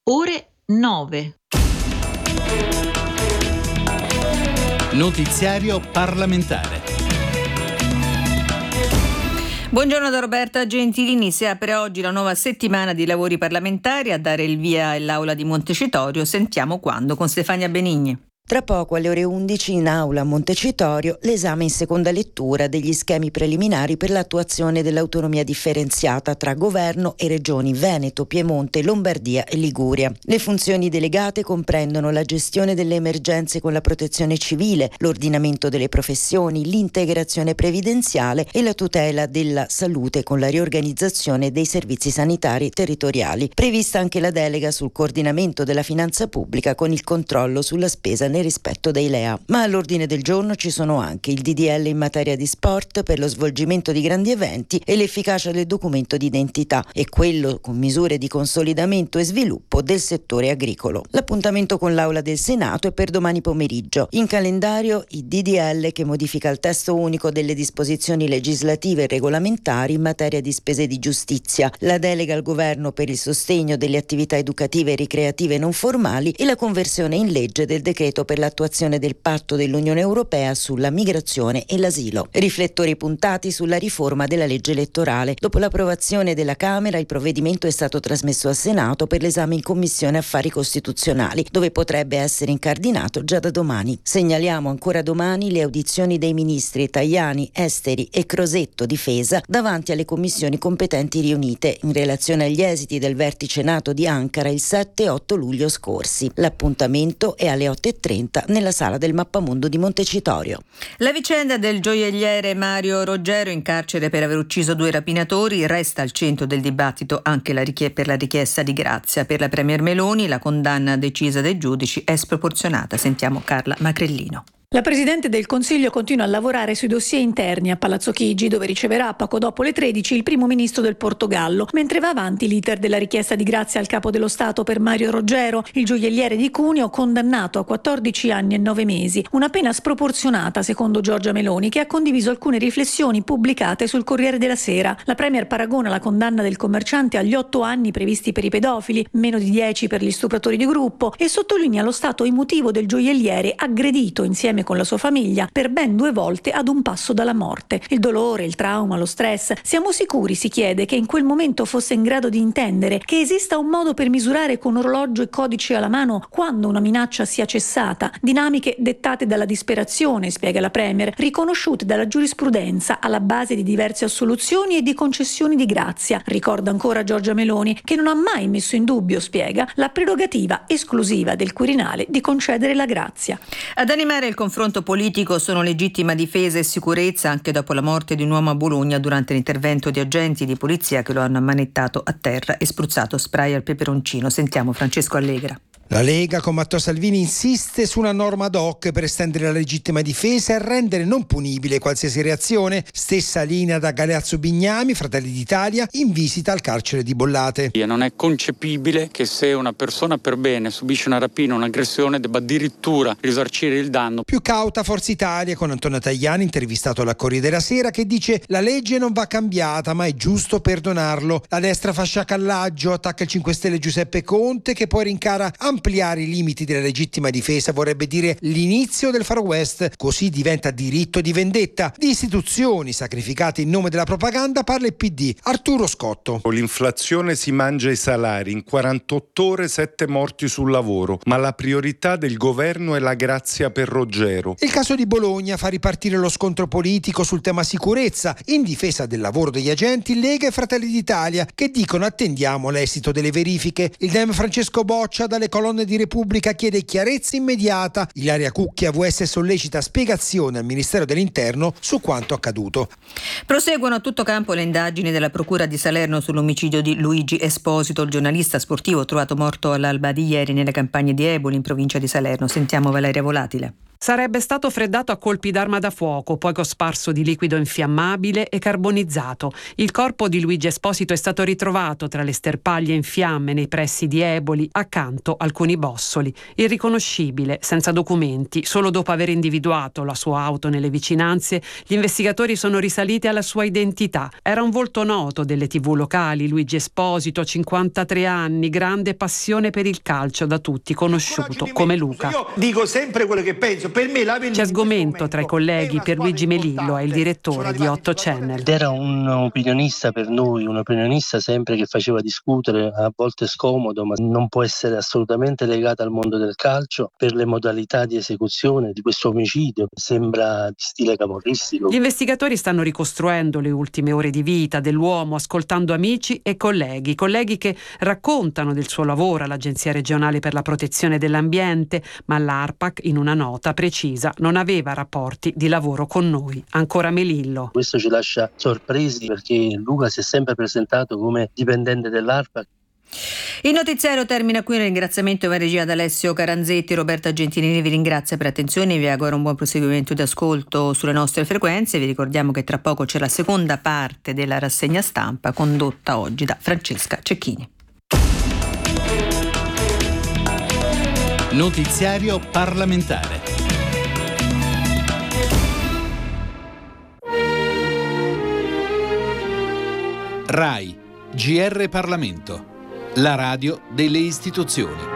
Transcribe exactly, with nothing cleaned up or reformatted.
ore nove. Notiziario parlamentare. Buongiorno da Roberta Gentilini. Si apre oggi la nuova settimana di lavori parlamentari. A dare il via è l'Aula di Montecitorio. Sentiamo quando con Stefania Benigni. Tra poco alle ore undici in aula a Montecitorio l'esame in seconda lettura degli schemi preliminari per l'attuazione dell'autonomia differenziata tra governo e regioni Veneto, Piemonte, Lombardia e Liguria. Le funzioni delegate comprendono la gestione delle emergenze con la protezione civile, l'ordinamento delle professioni, l'integrazione previdenziale e la tutela della salute con la riorganizzazione dei servizi sanitari territoriali. Prevista anche la delega sul coordinamento della finanza pubblica con il controllo sulla spesa nel rispetto dei L E A. Ma all'ordine del giorno ci sono anche il D D L in materia di sport per lo svolgimento di grandi eventi e l'efficacia del documento di identità e quello con misure di consolidamento e sviluppo del settore agricolo. L'appuntamento con l'Aula del Senato è per domani pomeriggio. In calendario il D D L che modifica il testo unico delle disposizioni legislative e regolamentari in materia di spese di giustizia, la delega al governo per il sostegno delle attività educative e ricreative non formali e la conversione in legge del decreto per l'attuazione del patto dell'Unione Europea sulla migrazione e l'asilo. Riflettori puntati sulla riforma della legge elettorale. Dopo l'approvazione della Camera, il provvedimento è stato trasmesso al Senato per l'esame in Commissione Affari Costituzionali, dove potrebbe essere incardinato già da domani. Segnaliamo ancora domani le audizioni dei ministri Tajani, Esteri e Crosetto Difesa davanti alle commissioni competenti riunite in relazione agli esiti del vertice NATO di Ankara il sette e otto luglio scorsi. L'appuntamento è alle otto e trenta nella sala del Mappamondo di Montecitorio. La vicenda del gioielliere Mario Roggero in carcere per aver ucciso due rapinatori resta al centro del dibattito anche la richie- per la richiesta di grazia. Per la premier Meloni la condanna decisa dai giudici è sproporzionata. Sentiamo Carla Macrellino. La Presidente del Consiglio continua a lavorare sui dossier interni a Palazzo Chigi, dove riceverà poco dopo le tredici il primo ministro del Portogallo, mentre va avanti l'iter della richiesta di grazia al capo dello Stato per Mario Roggero, il gioielliere di Cuneo condannato a quattordici anni e nove mesi, una pena sproporzionata secondo Giorgia Meloni, che ha condiviso alcune riflessioni pubblicate sul Corriere della Sera. La Premier paragona la condanna del commerciante agli otto anni previsti per i pedofili, meno di dieci per gli stupratori di gruppo, e sottolinea lo stato emotivo del gioielliere aggredito insieme con la sua famiglia per ben due volte ad un passo dalla morte. Il dolore, il trauma, lo stress. Siamo sicuri, si chiede, che in quel momento fosse in grado di intendere che esista un modo per misurare con orologio e codice alla mano quando una minaccia sia cessata? Dinamiche dettate dalla disperazione, spiega la Premier, riconosciute dalla giurisprudenza alla base di diverse assoluzioni e di concessioni di grazia. Ricorda ancora Giorgia Meloni, che non ha mai messo in dubbio, spiega, la prerogativa esclusiva del Quirinale di concedere la grazia. Ad animare il confronto politico sono legittima difesa e sicurezza anche dopo la morte di un uomo a Bologna durante l'intervento di agenti di polizia che lo hanno ammanettato a terra e spruzzato spray al peperoncino. Sentiamo Francesco Allegra. La Lega con Matteo Salvini insiste su una norma ad hoc per estendere la legittima difesa e rendere non punibile qualsiasi reazione. Stessa linea da Galeazzo Bignami, Fratelli d'Italia, in visita al carcere di Bollate. Non è concepibile che se una persona per bene subisce una rapina o un'aggressione debba addirittura risarcire il danno. Più cauta Forza Italia con Antonio Tajani, intervistato alla Corriere della Sera, che dice la legge non va cambiata ma è giusto perdonarlo. La destra fa sciacallaggio, attacca il cinque Stelle Giuseppe Conte, che poi rincara ampliare i limiti della legittima difesa, vorrebbe dire l'inizio del Far West, così diventa diritto di vendetta. Di istituzioni sacrificate in nome della propaganda parla il P D. Arturo Scotto. L'inflazione si mangia i salari, in quarantotto ore sette morti sul lavoro, ma la priorità del governo è la grazia per Roggero. Il caso di Bologna fa ripartire lo scontro politico sul tema sicurezza, in difesa del lavoro degli agenti Lega e Fratelli d'Italia, che dicono attendiamo l'esito delle verifiche. Il Dem Francesco Boccia dalle colonne di Repubblica chiede chiarezza immediata. Ilaria Cucchi A V S sollecita spiegazione al Ministero dell'Interno su quanto accaduto. Proseguono a tutto campo le indagini della Procura di Salerno sull'omicidio di Luigi Esposito, il giornalista sportivo trovato morto all'alba di ieri nelle campagne di Eboli in provincia di Salerno. Sentiamo Valeria Volatile. Sarebbe stato freddato a colpi d'arma da fuoco, poi cosparso di liquido infiammabile e carbonizzato. Il corpo di Luigi Esposito è stato ritrovato tra le sterpaglie in fiamme nei pressi di Eboli, accanto alcuni bossoli. Irriconoscibile, senza documenti, solo dopo aver individuato la sua auto nelle vicinanze, gli investigatori sono risaliti alla sua identità. Era un volto noto delle tivù locali, Luigi Esposito, cinquantatré anni, grande passione per il calcio, da tutti conosciuto come Luca. Io dico sempre quello che penso. Per me la C'è sgomento tra i colleghi. Pierluigi Melillo è il direttore di otto Channel. Ed era un opinionista per noi, un opinionista sempre che faceva discutere, a volte scomodo, ma non può essere assolutamente legato al mondo del calcio per le modalità di esecuzione di questo omicidio. Sembra di stile camorristico. Gli investigatori stanno ricostruendo le ultime ore di vita dell'uomo, ascoltando amici e colleghi, colleghi che raccontano del suo lavoro all'Agenzia regionale per la protezione dell'ambiente, ma l'ARPAC in una nota precisa non aveva rapporti di lavoro con noi. Ancora Melillo. Questo ci lascia sorpresi perché Luca si è sempre presentato come dipendente dell'ARPAC. Il notiziario termina qui. Un ringraziamento in regia ad Alessio Caranzetti. Roberta Gentilini vi ringrazia per l'attenzione, vi auguro un buon proseguimento di ascolto sulle nostre frequenze. Vi ricordiamo che tra poco c'è la seconda parte della rassegna stampa condotta oggi da Francesca Cecchini. Notiziario parlamentare. RAI, G R Parlamento, la radio delle istituzioni.